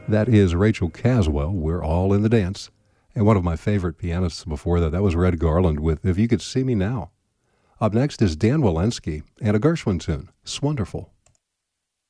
That is Rachel Caswell. We're all in the dance. And one of my favorite pianists before that was Red Garland with If You Could See Me Now. Up next is Dan Walensky and a Gershwin tune, Swonderful.